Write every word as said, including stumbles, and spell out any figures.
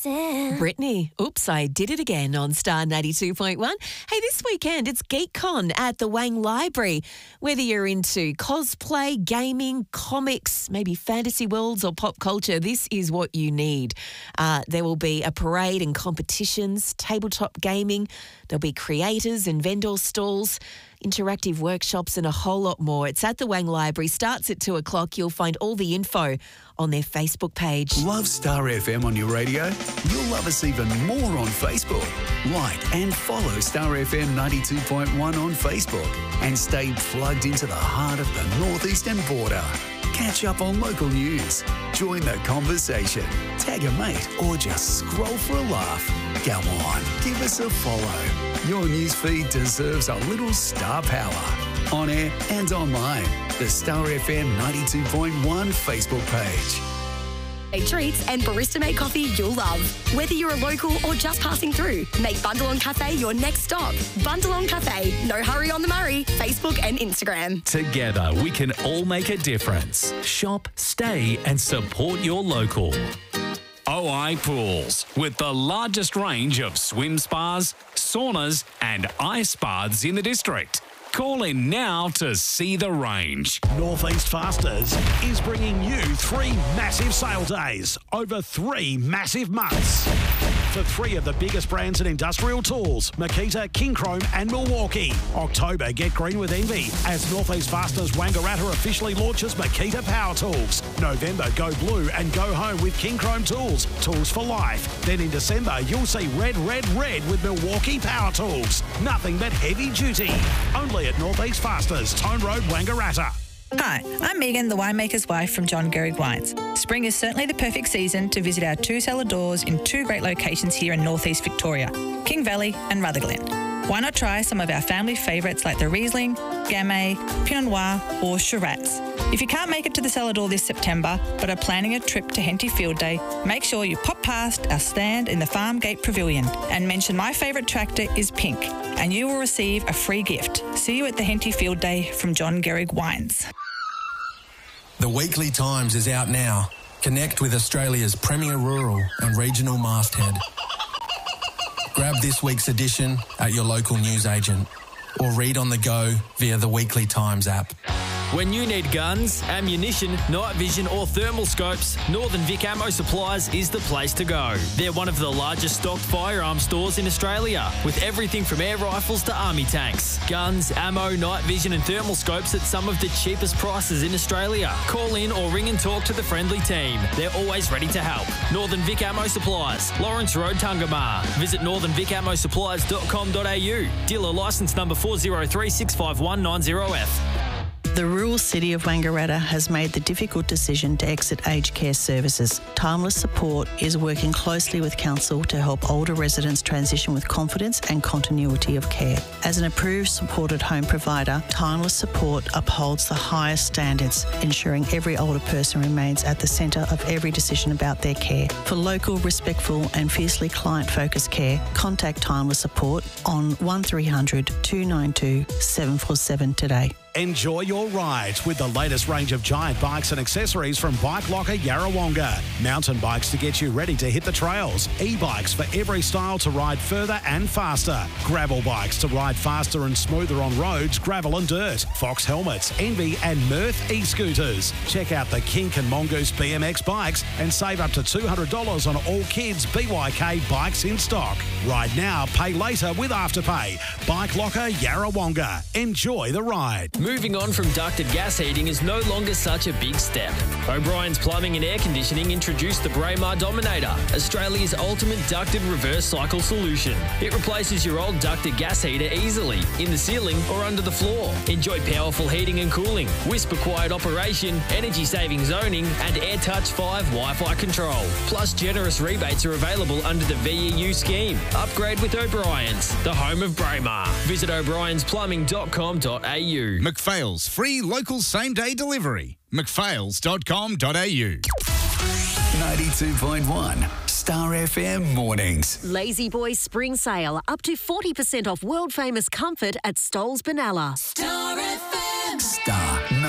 Sam. Brittany, oops, I did it again on Star ninety-two point one. Hey, this weekend it's GeekCon at the Wang Library. Whether you're into cosplay, gaming, comics, maybe fantasy worlds or pop culture, this is what you need. Uh, there will be a parade and competitions, tabletop gaming. There'll be creators and vendor stalls, interactive workshops and a whole lot more. It's at the Wang Library. Starts at two o'clock. You'll find all the info on their Facebook page. Love Star F M on your radio? You'll love us even more on Facebook. Like and follow Star F M ninety-two point one on Facebook and stay plugged into the heart of the northeastern border. Catch up on local news, join the conversation, tag a mate or just scroll for a laugh. Go on, give us a follow. Your newsfeed deserves a little star power. On air and online, the Star F M ninety-two point one Facebook page. Treats and barista-made coffee you'll love. Whether you're a local or just passing through, make Bundalong Cafe your next stop. Bundalong Cafe, no hurry on the Murray, Facebook and Instagram. Together, we can all make a difference. Shop, stay and support your local. O I Pools, with the largest range of swim spas, saunas and ice baths in the district. Call in now to see the range. Northeast Fasters is bringing you three massive sale days over three massive months. For three of the biggest brands in industrial tools, Makita, King Chrome and Milwaukee. October, get green with envy as Northeast Fasters Wangaratta officially launches Makita Power Tools. November, go blue and go home with King Chrome Tools, tools for life. Then in December, you'll see red, red, red with Milwaukee Power Tools. Nothing but heavy duty. Only at Northeast Fasters, Tone Road, Wangaratta. Hi, I'm Megan, the winemaker's wife from John Gehrig Wines. Spring is certainly the perfect season to visit our two cellar doors in two great locations here in northeast Victoria, King Valley and Rutherglen. Why not try some of our family favourites like the Riesling, Gamay, Pinot Noir or Shiraz? If you can't make it to the cellar door this September but are planning a trip to Henty Field Day, make sure you pop past our stand in the Farm Gate Pavilion and mention my favourite tractor is pink and you will receive a free gift. See you at the Henty Field Day from John Gehrig Wines. The Weekly Times is out now. Connect with Australia's premier rural and regional masthead. Grab this week's edition at your local newsagent or read on the go via the Weekly Times app. When you need guns, ammunition, night vision or thermal scopes, Northern Vic Ammo Supplies is the place to go. They're one of the largest stocked firearms stores in Australia, with everything from air rifles to army tanks. Guns, ammo, night vision and thermal scopes at some of the cheapest prices in Australia. Call in or ring and talk to the friendly team. They're always ready to help. Northern Vic Ammo Supplies, Lawrence Road, Tungamar. Visit northern vic ammo supplies dot com dot a u. Dealer licence number four zero three six five one nine zero F. The rural city of Wangaratta has made the difficult decision to exit aged care services. Timeless Support is working closely with Council to help older residents transition with confidence and continuity of care. As an approved supported home provider, Timeless Support upholds the highest standards, ensuring every older person remains at the centre of every decision about their care. For local, respectful and fiercely client-focused care, contact Timeless Support on one three hundred two nine two seven four seven today. Enjoy your ride with the latest range of giant bikes and accessories from Bike Locker Yarrawonga. Mountain bikes to get you ready to hit the trails. E-bikes for every style to ride further and faster. Gravel bikes to ride faster and smoother on roads, gravel and dirt. Fox helmets, Envy and Mirth e-scooters. Check out the Kink and Mongoose B M X bikes and save up to two hundred dollars on all kids' B Y K bikes in stock. Ride now, pay later with Afterpay. Bike Locker Yarrawonga. Enjoy the ride. Moving on from ducted gas heating is no longer such a big step. O'Brien's Plumbing and Air Conditioning introduced the Braemar Dominator, Australia's ultimate ducted reverse cycle solution. It replaces your old ducted gas heater easily, in the ceiling or under the floor. Enjoy powerful heating and cooling, whisper-quiet operation, energy-saving zoning and AirTouch five Wi-Fi control. Plus, generous rebates are available under the V E U scheme. Upgrade with O'Brien's, the home of Braemar. Visit o'briens plumbing dot com dot a u. McPhail's free local same-day delivery. mcphails dot com dot a u. ninety-two point one Star F M Mornings. Lazy Boy Spring Sale. Up to forty percent off world-famous comfort at Stoles Benalla. Star F M. Star